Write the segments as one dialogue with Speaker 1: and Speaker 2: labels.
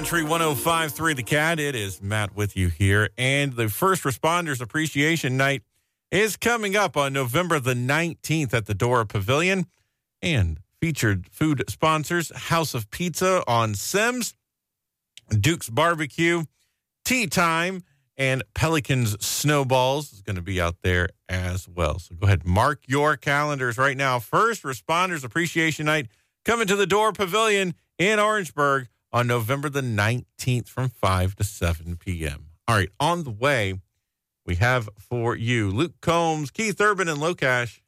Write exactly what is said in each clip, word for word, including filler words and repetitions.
Speaker 1: Country one oh five point three The Cat. It is Matt with you here. And the First Responders Appreciation Night is coming up on November the nineteenth at the Dora Pavilion. And featured food sponsors, House of Pizza on Sims, Duke's Barbecue, Tea Time, and Pelicans Snowballs is going to be out there as well. So go ahead and mark your calendars right now. First Responders Appreciation Night coming to the Dora Pavilion in Orangeburg on November the nineteenth from five to seven p.m. All right, on the way, we have for you Luke Combs, Keith Urban, and Locash.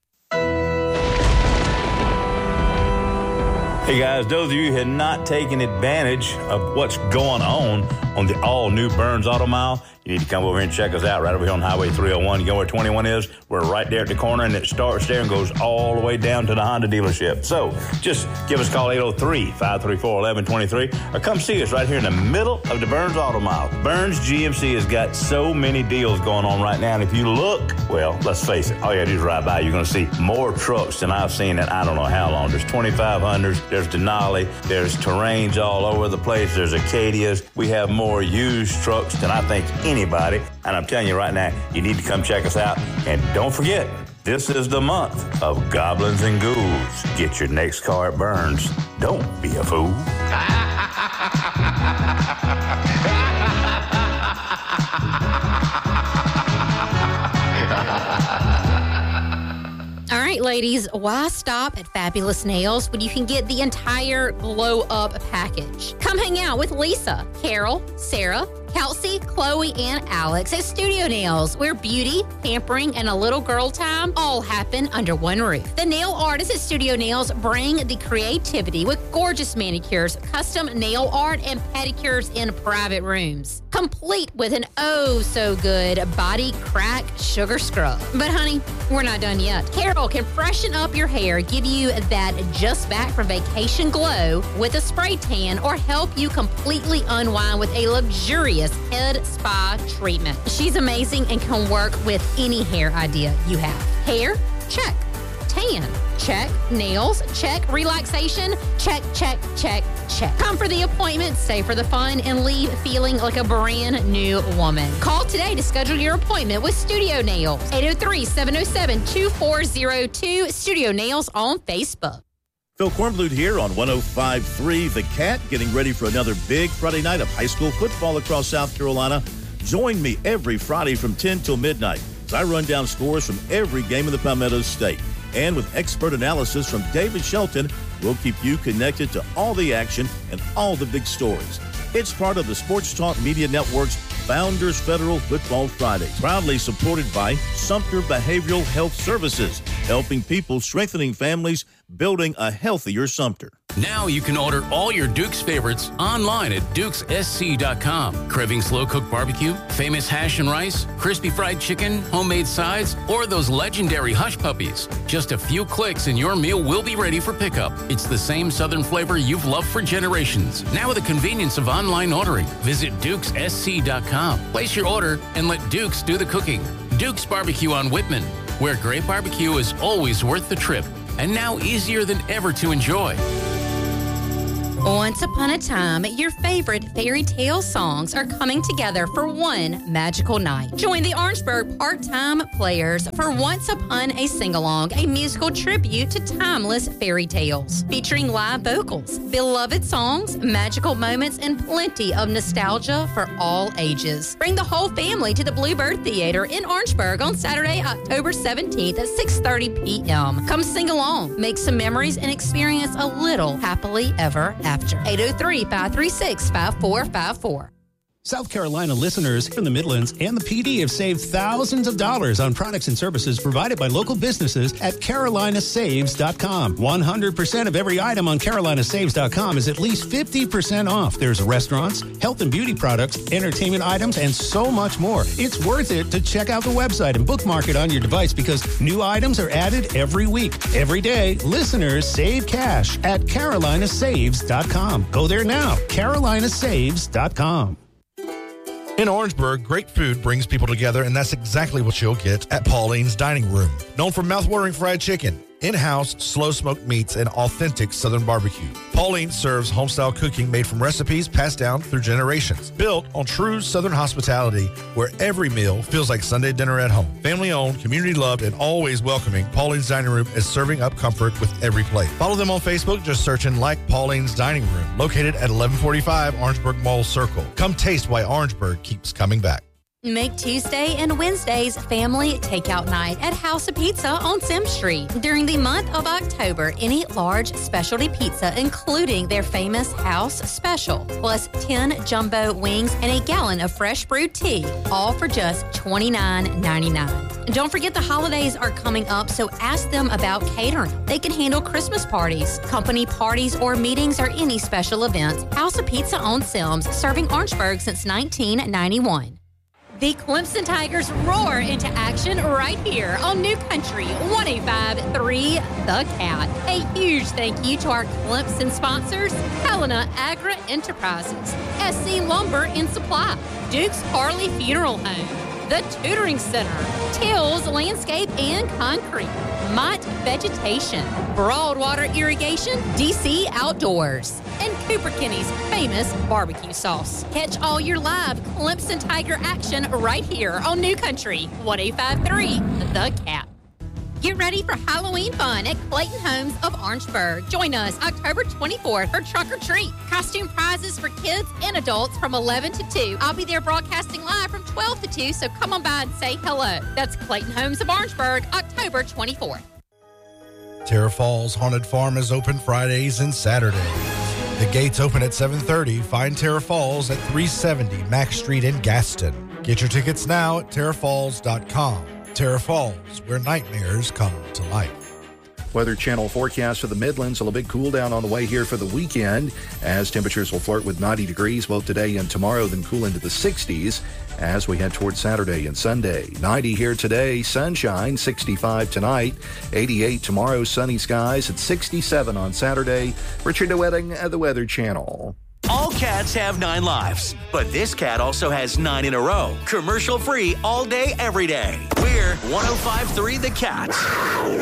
Speaker 2: Hey guys, those of you who have not taken advantage of what's going on on the all-new Burns Auto Mile, you need to come over here and check us out right over here on Highway three oh one. You know where twenty-one is? We're right there at the corner, and it starts there and goes all the way down to the Honda dealership. So just give us a call, eight oh three, five three four, one one two three, or come see us right here in the middle of the Burns Auto Mile. Burns G M C has got so many deals going on right now, and if you look, well, let's face it, all you got to do is ride by. You're going to see more trucks than I've seen in I don't know how long. There's twenty-five hundreds, there's Denali, there's Terrains all over the place, there's Acadias. We have more used trucks than I think anybody. And I'm telling you right now, you need to come check us out. And don't forget, this is the month of Goblins and Ghouls. Get your next car at Burns. Don't be a fool.
Speaker 3: All right, ladies, why stop at Fabulous Nails when you can get the entire Glow Up package? Come hang out with Lisa, Carol, Sarah, Kelsey, Chloe, and Alex at Studio Nails, where beauty, pampering, and a little girl time all happen under one roof. The nail artists at Studio Nails bring the creativity with gorgeous manicures, custom nail art, and pedicures in private rooms, complete with an oh-so-good body crack sugar scrub. But honey, we're not done yet. Carol can freshen up your hair, give you that just back from vacation glow with a spray tan, or help you completely unwind with a luxurious head spa treatment. She's amazing and can work with any hair idea you have. Hair? Check. Tan? Check. Nails? Check. Relaxation? Check, check, check, check. Come for the appointment, stay for the fun, and leave feeling like a brand new woman. Call today to schedule your appointment with Studio Nails. eight oh three, seven oh seven, two four oh two. Studio Nails on Facebook.
Speaker 4: Phil Kornblut here on one oh five point three The Cat, getting ready for another big Friday night of high school football across South Carolina. Join me every Friday from ten till midnight as I run down scores from every game in the Palmetto State. And with expert analysis from David Shelton, we'll keep you connected to all the action and all the big stories. It's part of the Sports Talk Media Network's Founders Federal Football Friday, proudly supported by Sumter Behavioral Health Services, helping people, strengthening families, building a healthier Sumter.
Speaker 5: Now you can order all your Duke's favorites online at dukes s c dot com. Craving slow-cooked barbecue, famous hash and rice, crispy fried chicken, homemade sides, or those legendary hush puppies? Just a few clicks and your meal will be ready for pickup. It's the same Southern flavor you've loved for generations. Now with the convenience of online ordering. Visit dukes s c dot com. Place your order and let Duke's do the cooking. Duke's Barbecue on Whitman, where great barbecue is always worth the trip, and now easier than ever to enjoy.
Speaker 3: Once upon a time, your favorite fairy tale songs are coming together for one magical night. Join the Orangeburg Part-Time Players for Once Upon a Sing-Along, a musical tribute to timeless fairy tales, featuring live vocals, beloved songs, magical moments, and plenty of nostalgia for all ages. Bring the whole family to the Bluebird Theater in Orangeburg on Saturday, October seventeenth at six thirty p.m. Come sing along, make some memories, and experience a little happily ever after. eight oh three, five three six, five four five four.
Speaker 6: South Carolina listeners from the Midlands and the P D have saved thousands of dollars on products and services provided by local businesses at carolina saves dot com. one hundred percent of every item on carolina saves dot com is at least fifty percent off. There's restaurants, health and beauty products, entertainment items, and so much more. It's worth it to check out the website and bookmark it on your device because new items are added every week. Every day, listeners save cash at carolina saves dot com. Go there now, carolina saves dot com.
Speaker 7: In Orangeburg, great food brings people together, and that's exactly what you'll get at Pauline's Dining Room. Known for mouth-watering fried chicken, in-house slow-smoked meats, and authentic Southern barbecue. Pauline serves homestyle cooking made from recipes passed down through generations, built on true Southern hospitality where every meal feels like Sunday dinner at home. Family-owned, community-loved, and always welcoming, Pauline's Dining Room is serving up comfort with every plate. Follow them on Facebook, just searching Like Pauline's Dining Room, located at eleven forty-five Orangeburg Mall Circle. Come taste why Orangeburg keeps coming back.
Speaker 3: Make Tuesday and Wednesdays family takeout night at House of Pizza on Sim Street. During the month of October, any large specialty pizza, including their famous house special, plus ten jumbo wings and a gallon of fresh brewed tea, all for just twenty-nine ninety-nine. Don't forget the holidays are coming up, so ask them about catering. They can handle Christmas parties, company parties, or meetings, or any special events. House of Pizza on Sims, serving Orangeburg since nineteen ninety-one. The Clemson Tigers roar into action right here on New Country one oh five point three The Cat. A huge thank you to our Clemson sponsors, Helena Agri Enterprises, S C Lumber and Supply, Duke's Harley Funeral Home, The Tutoring Center, Tills Landscape and Concrete, Mott Vegetation, Broadwater Irrigation, D C Outdoors, and Cooper Kinney's famous barbecue sauce. Catch all your live Clemson Tiger action right here on New Country one oh five point three The Cat. Get ready for Halloween fun at Clayton Homes of Orangeburg. Join us October twenty-fourth for Truck or Treat. Costume prizes for kids and adults from eleven to two. I'll be there broadcasting live from twelve to two, so come on by and say hello. That's Clayton Homes of Orangeburg, October twenty-fourth.
Speaker 7: Terra Falls Haunted Farm is open Fridays and Saturdays. The gates open at seven thirty. Find Terra Falls at three seventy Mack Street in Gaston. Get your tickets now at terra falls dot com. Terra Falls, where nightmares come to life.
Speaker 8: Weather Channel forecast for the Midlands. A little bit cool down on the way here for the weekend as temperatures will flirt with ninety degrees both today and tomorrow, then cool into the sixties as we head towards Saturday and Sunday. ninety here today, sunshine, sixty-five tonight, eighty-eight tomorrow, sunny skies at sixty-seven on Saturday. Richard DeWetting at the Weather Channel.
Speaker 9: All cats have nine lives, but this cat also has nine in a row. Commercial free all day, every day. We're one oh five point three The Cat.